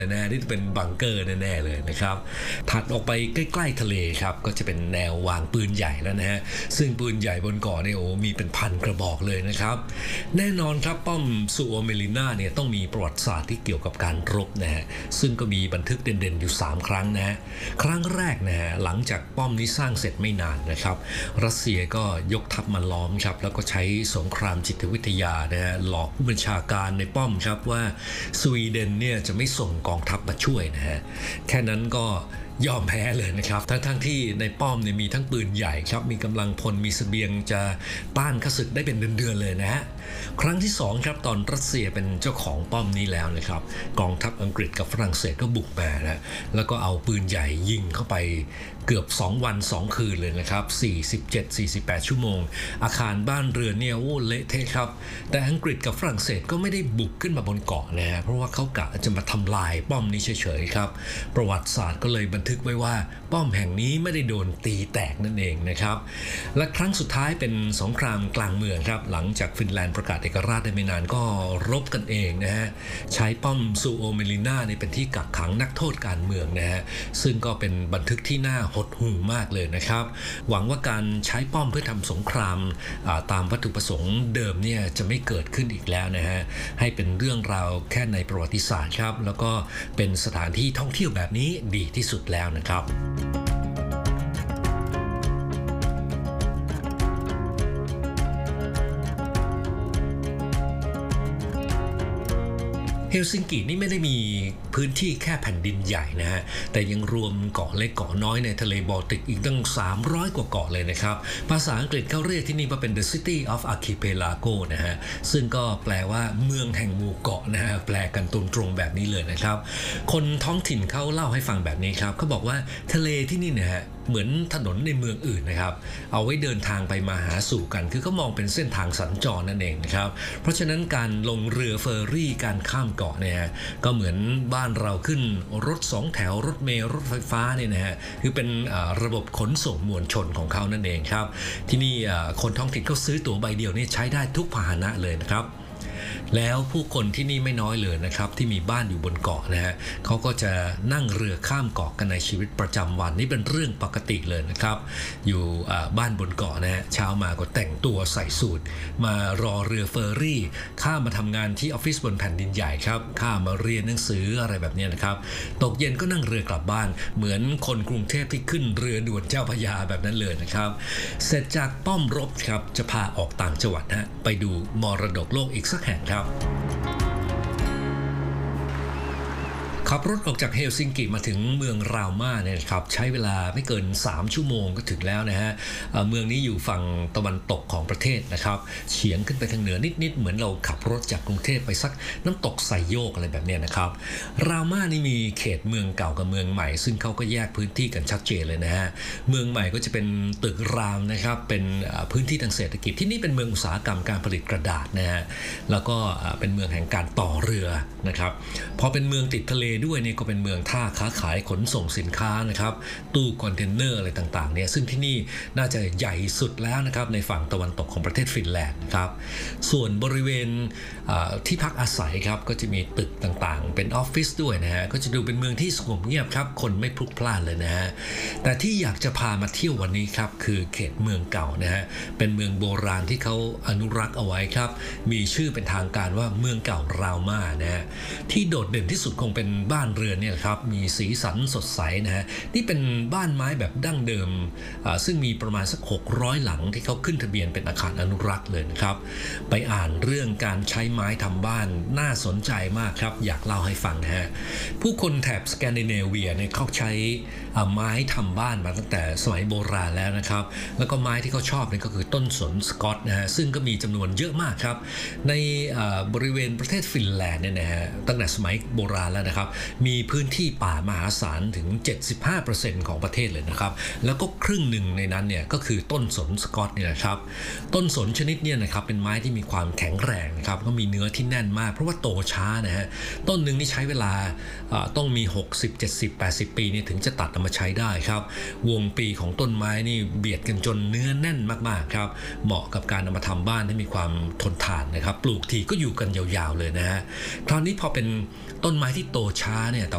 แน่นี่เป็นบังเกอร์แน่ๆเลยนะครับถัดออกไปใกล้ๆทะเลครับก็จะเป็นแนววางปืนใหญ่แล้วนะฮะซึ่งปืนใหญ่บนเกาะเนี่ยมีเป็นพันกระบอกเลยนะครับแน่นอนครับป้อมซูโอเมลิน่าเนี่ยต้องมีประวัติศาสตร์ที่เกี่ยวกับการรบนะฮะซึ่งก็มีบันทึกเด่นๆอยู่3ครั้งนะฮะครั้งแรกนะฮะหลังจากป้อมนี้สร้างเสร็จไม่นานนะครับรัสเซียก็ยกทัพมาล้อมครับแล้วก็ใช้สงครามจิตวิทยานะฮะหลอกผู้บัญชาการในป้อมครับว่าสวีเดนเนี่ยจะไม่ส่งกองทัพมาช่วยนะฮะแค่นั้นก็ยอมแพ้เลยนะครับทั้งที่ในป้อมเนี่ยมีทั้งปืนใหญ่ครับมีกำลังพลมีเสบียงจะต้านข้าศึกได้เป็นเดือนๆเลยนะฮะครั้งที่2ครับตอนรัสเซียเป็นเจ้าของป้อมนี้แล้วนะครับกองทัพอังกฤษกับฝรั่งเศสก็บุกมานะแล้วก็เอาปืนใหญ่ยิงเข้าไปเกือบ2วัน2คืนเลยนะครับ47-48ชั่วโมงอาคารบ้านเรือนเนี่ยโอ้เละเทะครับแต่อังกฤษกับฝรั่งเศสก็ไม่ได้บุกขึ้นมาบนเกาะนะฮะเพราะว่าเขากะจะมาทำลายป้อมนี้เฉยๆครับประวัติศาสตร์ก็เลยบันทึกไว้ว่าป้อมแห่งนี้ไม่ได้โดนตีแตกนั่นเองนะครับและครั้งสุดท้ายเป็นสงครามกลางเมืองครับหลังจากฟินแลนด์ประกาศเอกราชได้ไม่นานก็รบกันเองนะฮะใช้ป้อมซูโอเมลิน่าเป็นที่กักขังนักโทษการเมืองนะฮะซึ่งก็เป็นบันทึกที่น่าหดหู่มากเลยนะครับหวังว่าการใช้ป้อมเพื่อทำสงครามตามวัตถุประสงค์เดิมเนี่ยจะไม่เกิดขึ้นอีกแล้วนะฮะให้เป็นเรื่องราวแค่ในประวัติศาสตร์ครับแล้วก็เป็นสถานที่ท่องเที่ยวแบบนี้ดีที่สุดแล้วนะครับเฮลซิงกินี่ไม่ได้มีพื้นที่แค่แผ่นดินใหญ่นะฮะแต่ยังรวมเกาะเล็กเกาะน้อยในทะเลบอลติกอีกตั้ง300กว่าเกาะเลยนะครับภาษาอังกฤษเขาเรียกที่นี่ว่าเป็น The City of Archipelago นะฮะซึ่งก็แปลว่าเมืองแห่งหมู่เกาะนะฮะแปลกันตรงๆแบบนี้เลยนะครับคนท้องถิ่นเขาเล่าให้ฟังแบบนี้ครับเขาบอกว่าทะเลที่นี่นะฮะเหมือนถนนในเมืองอื่นนะครับเอาไว้เดินทางไปมาหาสู่กันคือเขามองเป็นเส้นทางสัญจรนั่นเองนะครับเพราะฉะนั้นการลงเรือเฟอร์รี่การข้ามเกาะเนี่ยก็เหมือนบ้านเราขึ้นรถ2แถวรถเมล์รถไฟฟ้าเนี่ยนะฮะคือเป็นระบบขนส่งมวลชนของเขานั่นเองครับที่นี่คนท้องถิ่นเขาซื้อตั๋วใบเดียวนี่ใช้ได้ทุกพาหนะเลยนะครับแล้วผู้คนที่นี่ไม่น้อยเลยนะครับที่มีบ้านอยู่บนเกาะนะฮะเขาก็จะนั่งเรือข้ามเกาะกันในชีวิตประจำวันนี่เป็นเรื่องปกติเลยนะครับอยู่บ้านบนเกาะนะฮะเช้ามาก็แต่งตัวใส่สูทมารอเรือเฟอร์รี่ข้ามมาทำงานที่ออฟฟิศบนแผ่นดินใหญ่ครับข้ามมาเรียนหนังสืออะไรแบบนี้นะครับตกเย็นก็นั่งเรือกลับบ้านเหมือนคนกรุงเทพที่ขึ้นเรือด่วนเจ้าพระยาแบบนั้นเลยนะครับเสร็จจากป้อมรบครับจะพาออกต่างจังหวัดฮะไปดูมรดกโลกอีกสักแห่งครับขับรถออกจากเฮลซิงกิมาถึงเมืองรามาเนี่ยครับใช้เวลาไม่เกิน3ชั่วโมงก็ถึงแล้วนะฮะเมืองนี้อยู่ฝั่งตะวันตกของประเทศนะครับเฉียงขึ้นไปทางเหนือนิดๆเหมือนเราขับรถจากกรุงเทพไปสักน้ำตกไซโยกอะไรแบบนี้นะครับรามานี่มีเขตเมืองเก่ากับเมืองใหม่ซึ่งเขาก็แยกพื้นที่กันชัดเจนเลยนะฮะเมืองใหม่ก็จะเป็นตึกรามนะครับเป็นพื้นที่ทางเศรษฐกิจที่นี่เป็นเมืองอุตสาหกรรมการผลิตกระดาษนะฮะแล้วก็เป็นเมืองแห่งการต่อเรือนะครับพอเป็นเมืองติดทะเลด้วยเนี่ยก็เป็นเมืองท่าค้าขายขนส่งสินค้านะครับตู้คอนเทนเนอร์อะไรต่างๆเนี่ยซึ่งที่นี่น่าจะใหญ่สุดแล้วนะครับในฝั่งตะวันตกของประเทศฟินแลนด์ครับส่วนบริเวณที่พักอาศัยครับก็จะมีตึกต่างๆเป็นออฟฟิศด้วยนะฮะก็จะดูเป็นเมืองที่สงบเงียบครับคนไม่พลุกพล่านเลยนะฮะแต่ที่อยากจะพามาเที่ยววันนี้ครับคือเขตเมืองเก่านะฮะเป็นเมืองโบราณที่เขาอนุรักษ์เอาไว้ครับมีชื่อเป็นทางการว่าเมืองเก่าราวมานะฮะที่โดดเด่นที่สุดคงเป็นบ้านเรือนเนี่ยครับมีสีสันสดใสนะฮะนี่เป็นบ้านไม้แบบดั้งเดิมซึ่งมีประมาณสัก600หลังที่เขาขึ้นทะเบียนเป็นอาคารอนุรักษ์เลยนะครับไปอ่านเรื่องการใช้ไม้ทำบ้านน่าสนใจมากครับอยากเล่าให้ฟังนะฮะผู้คนแถบสแกนดิเนเวียเนี่ยเขาใช้ไม้ทำบ้านมาตั้งแต่สมัยโบราณแล้วนะครับแล้วก็ไม้ที่เขาชอบเนี่ยก็คือต้นสนสกอตนะฮะซึ่งก็มีจำนวนเยอะมากครับในบริเวณประเทศฟินแลนด์เนี่ยนะฮะตั้งแต่สมัยโบราณแล้วนะครับมีพื้นที่ป่ามหาศาลถึง 75% ของประเทศเลยนะครับแล้วก็ครึ่งหนึ่งในนั้นเนี่ยก็คือต้นสนสกอตเนี่ยนะครับต้นสนชนิดเนี่ยนะครับเป็นไม้ที่มีความแข็งแรงนะครับก็มีเนื้อที่แน่นมากเพราะว่าโตช้านะฮะต้นหนึ่งนี่ใช้เวลาต้องมี60 70 80 ปีนี่ถึงจะตัดเอามาใช้ได้ครับวงปีของต้นไม้นี่เบียดกันจนเนื้อแน่นมากๆครับเหมาะกับการเอามาทำบ้านให้มีความทนทานนะครับปลูกทีก็อยู่กันยาวๆเลยนะฮะคราวนี้พอเป็นต้นไม้ที่โตช้าเนี่ย